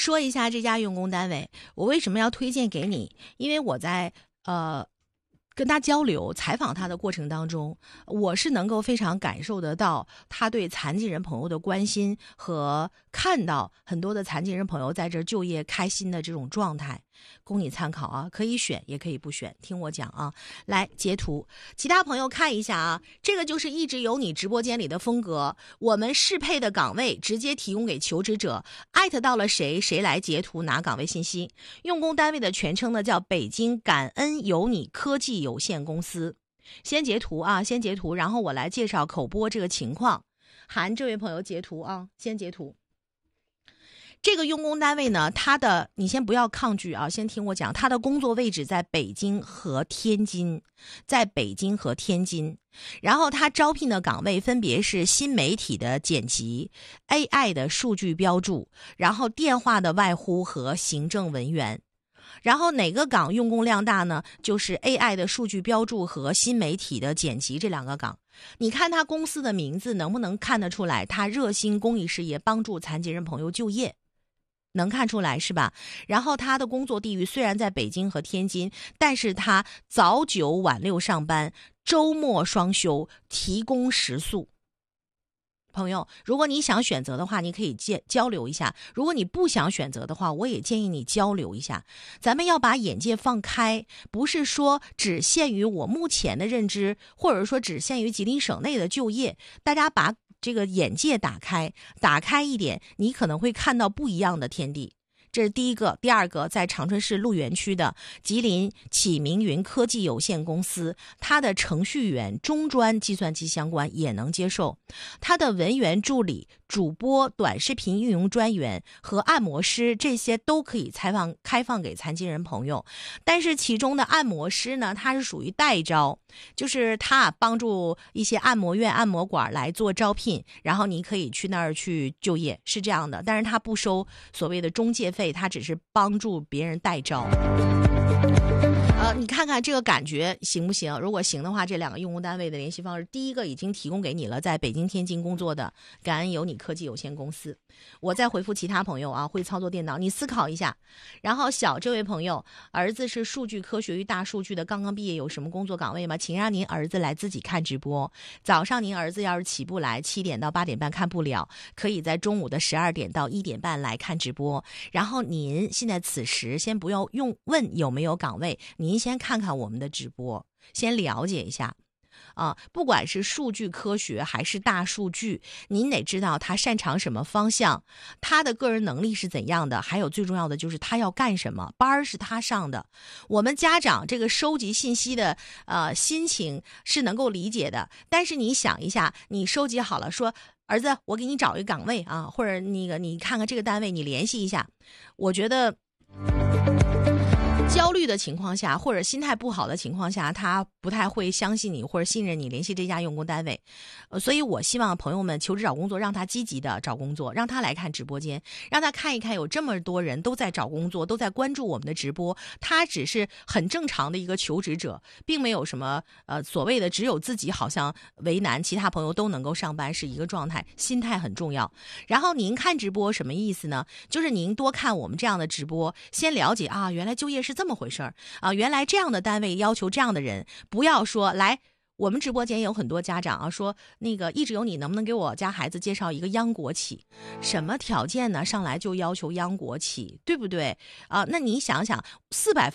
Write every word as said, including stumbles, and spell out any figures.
说一下这家用工单位，我为什么要推荐给你？因为我在呃跟他交流、采访他的过程当中，我是能够非常感受得到他对残疾人朋友的关心和看到很多的残疾人朋友在这就业开心的这种状态，供你参考啊，可以选也可以不选，听我讲啊。来截图，其他朋友看一下啊，这个就是一直有你直播间里的风格，我们适配的岗位直接提供给求职者，艾特到了谁，谁来截图拿岗位信息。用工单位的全称呢叫北京感恩有你科技有限公司。先截图啊，先截图，然后我来介绍口播这个情况。韩这位朋友截图啊，先截图。这个用工单位呢，它的你先不要抗拒啊，先听我讲，它的工作位置在北京和天津，在北京和天津。然后它招聘的岗位分别是新媒体的剪辑、A I 的数据标注，然后电话的外呼和行政文员。然后哪个岗用工量大呢？就是 A I 的数据标注和新媒体的剪辑这两个岗。你看他公司的名字能不能看得出来，他热心公益事业，帮助残疾人朋友就业？能看出来是吧？然后他的工作地域虽然在北京和天津，但是他早九晚六上班，周末双休，提供食宿。朋友，如果你想选择的话，你可以交流一下；如果你不想选择的话，我也建议你交流一下。咱们要把眼界放开，不是说只限于我目前的认知，或者说只限于吉林省内的就业。大家把这个眼界打开，打开一点，你可能会看到不一样的天地。这是第一个。第二个，在长春市路园区的吉林启明云科技有限公司，它的程序员、中专计算机相关也能接受，它的文员助理、主播、短视频运营专员和按摩师，这些都可以采访开放给残疾人朋友。但是其中的按摩师呢，它是属于代招，就是他帮助一些按摩院、按摩馆来做招聘，然后你可以去那儿去就业，是这样的。但是他不收所谓的中介费，他只是帮助别人代招。呃，你看看这个感觉行不行？如果行的话，这两个用工单位的联系方式，第一个已经提供给你了，在北京、天津工作的感恩有你科技有限公司。我再回复其他朋友啊，会操作电脑，你思考一下。然后小这位朋友，儿子是数据科学与大数据的，刚刚毕业，有什么工作岗位吗？请让您儿子来自己看直播。早上您儿子要是起不来，七点到八点半看不了，可以在中午的十二点到一点半来看直播。然后您现在此时先不要用问有没有岗位，您先看看我们的直播，先了解一下。啊，不管是数据科学还是大数据，您得知道他擅长什么方向，他的个人能力是怎样的，还有最重要的就是他要干什么，班是他上的。我们家长这个收集信息的呃心情是能够理解的，但是你想一下，你收集好了说，儿子我给你找一个岗位啊，或者那个你看看这个单位，你联系一下。我觉得焦虑的情况下，或者心态不好的情况下，他不太会相信你或者信任你联系这家用工单位。呃，所以我希望朋友们求职找工作，让他积极的找工作，让他来看直播间，让他看一看有这么多人都在找工作，都在关注我们的直播。他只是很正常的一个求职者，并没有什么呃所谓的只有自己好像为难，其他朋友都能够上班是一个状态。心态很重要。然后您看直播什么意思呢？就是您多看我们这样的直播，先了解啊，原来就业是这么回事儿啊，原来这样的单位要求这样的人。不要说来我们直播间有很多家长啊，说那个一直有你能不能给我家孩子介绍一个央国企？什么条件呢？上来就要求央国企，对不对啊？那你想想，四百分